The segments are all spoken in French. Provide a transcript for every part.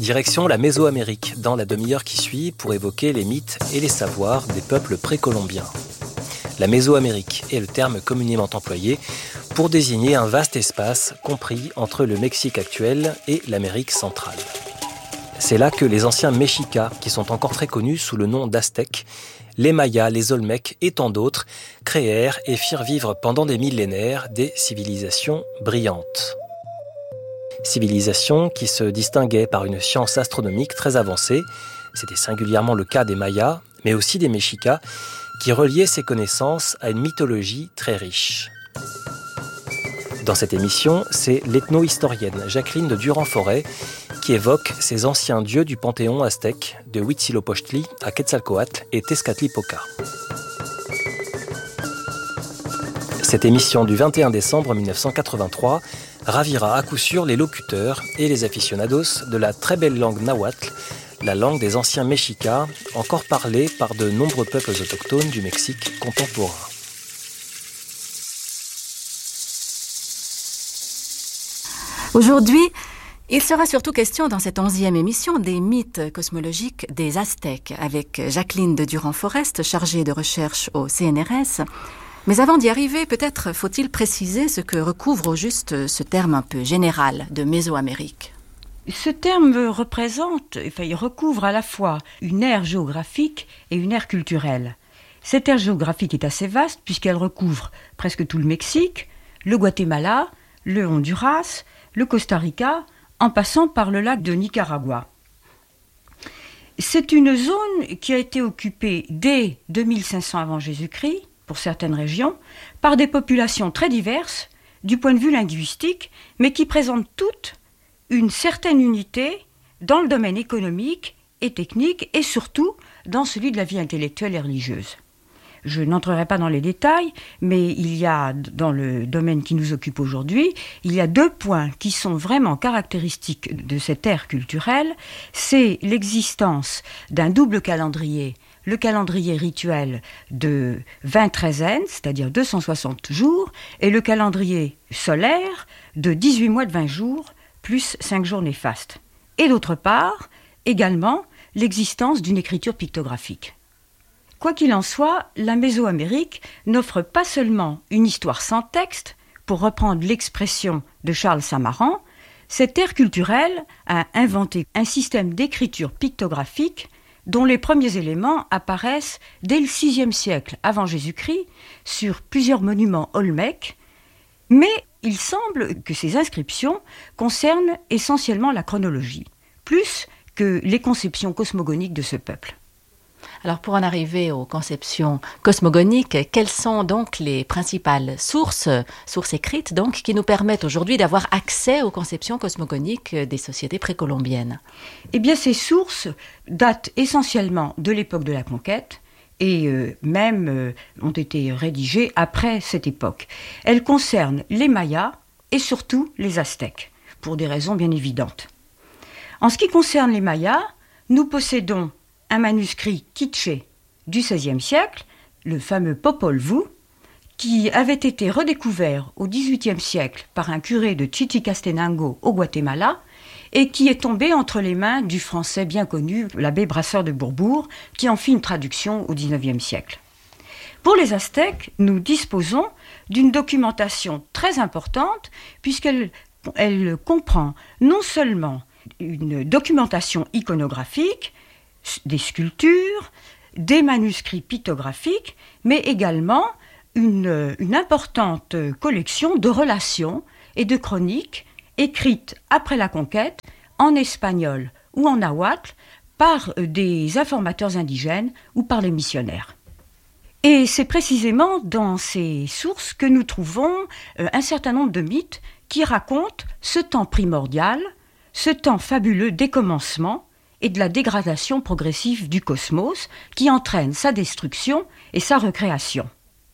Direction la Mésoamérique, dans la demi-heure qui suit, pour évoquer les mythes et les savoirs des peuples précolombiens. La Mésoamérique est le terme communément employé pour désigner un vaste espace compris entre le Mexique actuel et l'Amérique centrale. C'est là que les anciens Mexicas, qui sont encore très connus sous le nom d'Aztèques, les Mayas, les Olmèques et tant d'autres, créèrent et firent vivre pendant des millénaires des civilisations brillantes. Civilisations qui se distinguaient par une science astronomique très avancée, c'était singulièrement le cas des Mayas, mais aussi des Mexicas, qui reliaient ces connaissances à une mythologie très riche. Dans cette émission, c'est l'ethno-historienne Jacqueline de Durand-Forêt qui évoque ces anciens dieux du panthéon aztèque de Huitzilopochtli à Quetzalcoatl et Tezcatlipoca. Cette émission du 21 décembre 1983 ravira à coup sûr les locuteurs et les aficionados de la très belle langue nahuatl, la langue des anciens Mexicas, encore parlée par de nombreux peuples autochtones du Mexique contemporain. Aujourd'hui, il sera surtout question dans cette 11e émission des mythes cosmologiques des Aztèques avec Jacqueline de Durand-Forest, chargée de recherche au CNRS. Mais avant d'y arriver, peut-être faut-il préciser ce que recouvre au juste ce terme un peu général de Mésoamérique. Ce terme il recouvre à la fois une aire géographique et une aire culturelle. Cette aire géographique est assez vaste puisqu'elle recouvre presque tout le Mexique, le Guatemala, le Honduras, le Costa Rica, en passant par le lac de Nicaragua. C'est une zone qui a été occupée dès 2500 avant Jésus-Christ, pour certaines régions, par des populations très diverses du point de vue linguistique, mais qui présentent toutes une certaine unité dans le domaine économique et technique, et surtout dans celui de la vie intellectuelle et religieuse. Je n'entrerai pas dans les détails, mais il y a, dans le domaine qui nous occupe aujourd'hui, il y a 2 points qui sont vraiment caractéristiques de cette ère culturelle. C'est l'existence d'un double calendrier, le calendrier rituel de 20 treizaines, c'est-à-dire 260 jours, et le calendrier solaire de 18 mois de 20 jours, plus 5 jours néfastes. Et d'autre part, également, l'existence d'une écriture pictographique. Quoi qu'il en soit, la Mésoamérique n'offre pas seulement une histoire sans texte, pour reprendre l'expression de Charles Samaran. Cette ère culturelle a inventé un système d'écriture pictographique dont les premiers éléments apparaissent dès le VIe siècle avant Jésus-Christ sur plusieurs monuments olmèques, mais il semble que ces inscriptions concernent essentiellement la chronologie, plus que les conceptions cosmogoniques de ce peuple. Alors pour en arriver aux conceptions cosmogoniques, quelles sont donc les principales sources écrites donc, qui nous permettent aujourd'hui d'avoir accès aux conceptions cosmogoniques des sociétés précolombiennes ? Eh bien ces sources datent essentiellement de l'époque de la conquête et ont été rédigées après cette époque. Elles concernent les Mayas et surtout les Aztèques, pour des raisons bien évidentes. En ce qui concerne les Mayas, nous possédons un manuscrit quiché du XVIe siècle, le fameux Popol Vuh, qui avait été redécouvert au XVIIIe siècle par un curé de Chichicastenango au Guatemala et qui est tombé entre les mains du français bien connu, l'abbé Brasseur de Bourbourg, qui en fit une traduction au XIXe siècle. Pour les Aztèques, nous disposons d'une documentation très importante puisqu'elle comprend non seulement une documentation iconographique, des sculptures, des manuscrits pictographiques, mais également une importante collection de relations et de chroniques écrites après la conquête en espagnol ou en nahuatl par des informateurs indigènes ou par les missionnaires. Et c'est précisément dans ces sources que nous trouvons un certain nombre de mythes qui racontent ce temps primordial, ce temps fabuleux des commencements et de la dégradation progressive du cosmos qui entraîne sa destruction et sa recréation.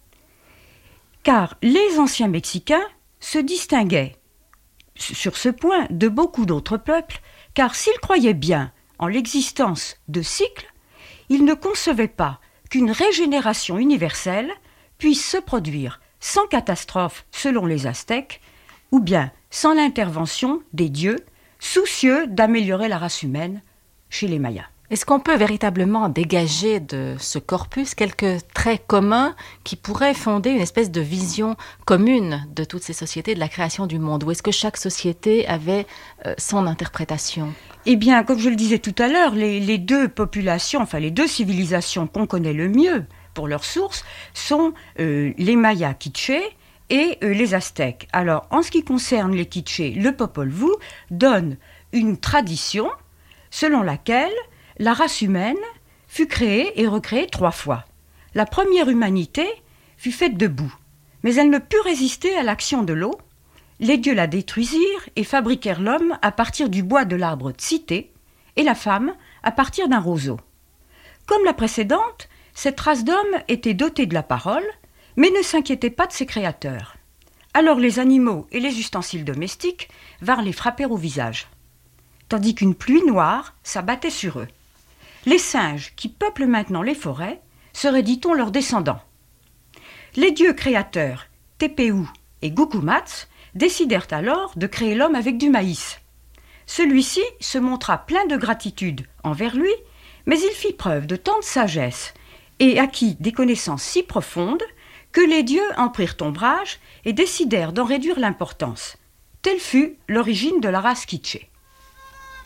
Car les anciens Mexicains se distinguaient sur ce point de beaucoup d'autres peuples, car s'ils croyaient bien en l'existence de cycles, ils ne concevaient pas qu'une régénération universelle puisse se produire sans catastrophe selon les Aztèques, ou bien sans l'intervention des dieux, soucieux d'améliorer la race humaine chez les Mayas. Est-ce qu'on peut véritablement dégager de ce corpus quelques traits communs qui pourraient fonder une espèce de vision commune de toutes ces sociétés, de la création du monde? Ou est-ce que chaque société avait son interprétation? Eh bien, comme je le disais tout à l'heure, les deux populations, enfin les deux civilisations qu'on connaît le mieux pour leurs sources sont les Mayas quichés et les Aztèques. Alors, en ce qui concerne les quichés, le Popol Vuh donne une tradition selon laquelle la race humaine fut créée et recréée 3 fois. La première humanité fut faite de boue, mais elle ne put résister à l'action de l'eau. Les dieux la détruisirent et fabriquèrent l'homme à partir du bois de l'arbre tsité et la femme à partir d'un roseau. Comme la précédente, cette race d'hommes était dotée de la parole, mais ne s'inquiétait pas de ses créateurs. Alors les animaux et les ustensiles domestiques vinrent les frapper au visage, tandis qu'une pluie noire s'abattait sur eux. Les singes qui peuplent maintenant les forêts seraient, dit-on, leurs descendants. Les dieux créateurs, Tepeu et Gukumats, décidèrent alors de créer l'homme avec du maïs. Celui-ci se montra plein de gratitude envers lui, mais il fit preuve de tant de sagesse et acquit des connaissances si profondes que les dieux en prirent ombrage et décidèrent d'en réduire l'importance. Telle fut l'origine de la race quiché.